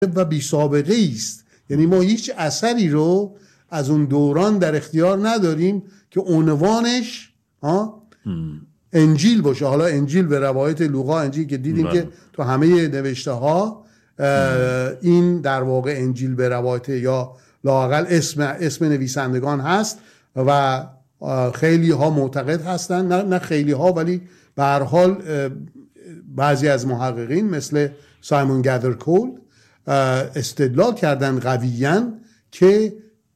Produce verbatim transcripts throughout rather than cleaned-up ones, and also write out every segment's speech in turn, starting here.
و بی سابقه است. یعنی ما هیچ اثری رو از اون دوران در اختیار نداریم که عنوانش ها انجیل باشه. حالا انجیل به روایت لوقا، انجیل که دیدیم بله. که تو همه نوشته ها این در واقع انجیل به روایت یا لااقل اسم اسم نویسندگان هست و خیلی ها معتقد هستن، نه, نه خیلی ها ولی به هر حال بعضی از محققین مثل سایمون گدرکول استدلال کردن قویاً که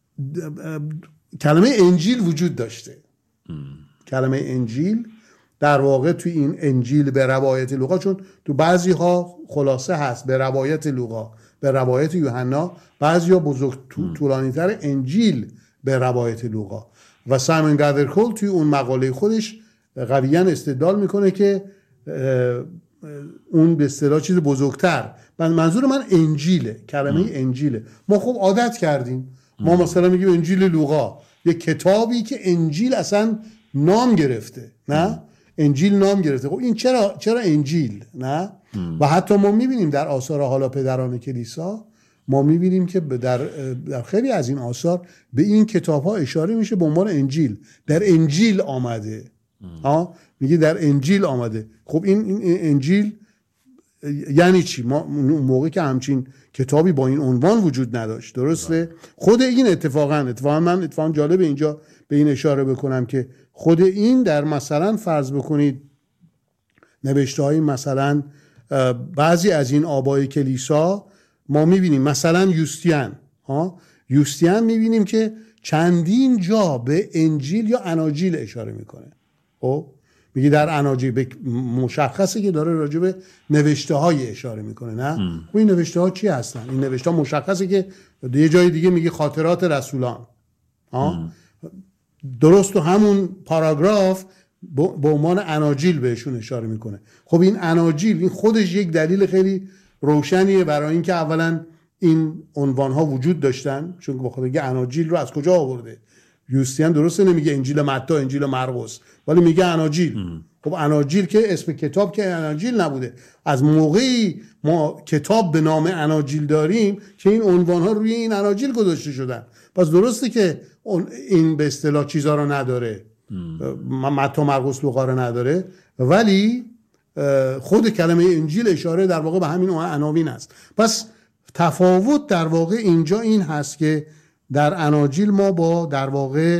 کلمه انجیل وجود داشته. ام. کلمه انجیل در واقع توی این انجیل به روایت لوقا، چون تو بعضی ها خلاصه هست به روایت لوقا، به روایت یوحنا، بعضی ها بزرگ طولانی تر انجیل به روایت لوقا. و سایمون گدرکول توی اون مقاله خودش قویاً استدلال میکنه که اون به اصطلاح چیز بزرگتر، منظور من انجیله، کلمه ام. انجیله. ما خب عادت کردیم، ما مثلا میگیم انجیل لوقا، یه کتابی که انجیل اصلا نام گرفته، نه انجیل نام گرفته. خب این چرا چرا انجیل؟ نه ام. و حتی ما میبینیم در آثار حالا پدران کلیسا، ما میبینیم که در در خیلی از این آثار به این کتاب ها اشاره میشه به عنوان انجیل. در انجیل آمده، ها میگه در انجیل آمده. خب این, این انجیل یعنی چی؟ ما موقعی که همچین کتابی با این عنوان وجود نداشت، درسته؟ خود این اتفاقا اتفاقا من اتفاقا جالب اینجا به این اشاره بکنم که خود این در مثلا فرض بکنید نوشته های مثلا بعضی از این آبای کلیسا ما میبینیم، مثلا یوستین ها یوستین میبینیم که چندین جا به انجیل یا اناجیل اشاره میکنه. خب میگه در اناجیل به مشخصه که داره راجع به نوشته های اشاره میکنه، نه؟ و این نوشته ها چی هستن؟ این نوشته ها مشخصه که یه جای دیگه میگه خاطرات رسولان، ها درست تو همون پاراگراف به عنوان اناجیل بهشون اشاره میکنه. خب این اناجیل این خودش یک دلیل خیلی روشنیه برای اینکه اولا این عنوان ها وجود داشتن، چون بخواد بگه اناجیل رو از کجا آورده. یوستین درسته نمیگه انجیل متی، انجیل مرقس، ولی میگه اناجیل. خب اناجیل که اسم کتاب که اناجیل نبوده. از موقعی ما کتاب به نام اناجیل داریم که این عنوان ها روی این اناجیل گذاشته شدن. پس درسته که این به اصطلاح چیزا رو نداره، متی، مرقس، لوقا رو نداره، ولی خود کلمه انجیل اشاره در واقع به همین عناوین است. پس تفاوت در واقع اینجا این هست که در اناجیل ما با در واقع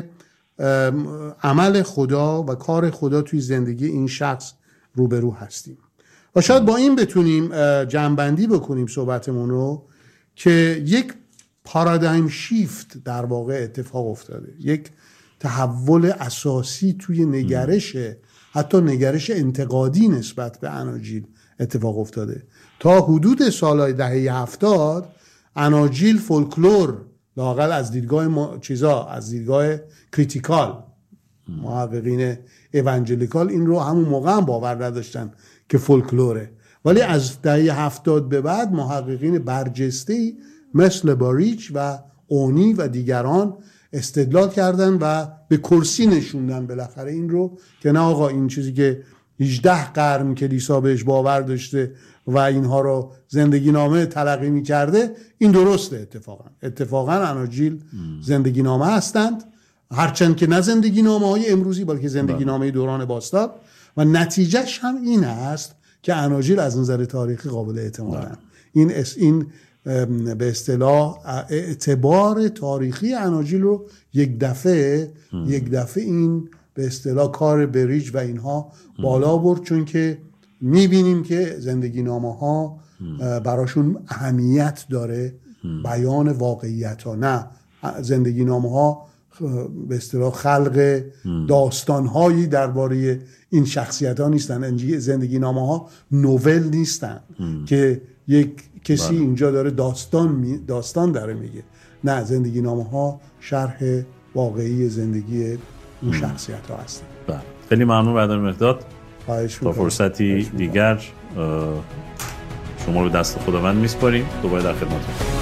عمل خدا و کار خدا توی زندگی این شخص روبرو هستیم. و شاید با این بتونیم جمع‌بندی بکنیم صحبتمون رو که یک پارادایم شیفت در واقع اتفاق افتاده، یک تحول اساسی توی نگرش، حتی نگرش انتقادی نسبت به اناجیل اتفاق افتاده. تا حدود سالهای دهه هفتاد اناجیل فولکلور، لااقل از دیدگاه ما چیزا از دیدگاه کریتیکال، محققین ایوانجلیکال این رو همون موقع هم باور نداشتن که فولکلوره، ولی از دهه هفتاد به بعد محققین برجسته‌ای مثل باریچ و اونی و دیگران استدلال کردن و به کرسی نشوندن بالاخره این رو که نه آقا این چیزی که هجده قرن کلیسا بهش باور داشته و اینها رو زندگی نامه تلقی می کرده این درسته. اتفاقا اتفاقا اناجیل زندگی نامه هستند، هرچند که نه زندگی نامه های امروزی بلکه زندگی نامه دوران باستاب، و نتیجهش هم این است که اناجیل از نظر تاریخی قابل اعتمادن. این این به اصطلاح اعتبار تاریخی اناجیل رو یک دفعه ام. یک دفعه این به اصطلاح کار بریج و اینها بالا برد، چون که میبینیم که زندگی نامه ها براشون اهمیت داره، ام. بیان واقعیت ها، نه زندگی نامه ها به اصطلاح خلق داستان هایی درباره این شخصیت ها نیستن. زندگی نامه ها نوول نیستن ام. که یک کسی بله. اینجا داره داستان می... داستان داره میگه، نه زندگی نامه ها شرح واقعی زندگی اون شخصیت ها هستن. بله. خیلی ممنون برادر مهرداد. تا فرصتی دیگر شما رو به دست خداوند میسپاریم. دوباره در خدمتتون.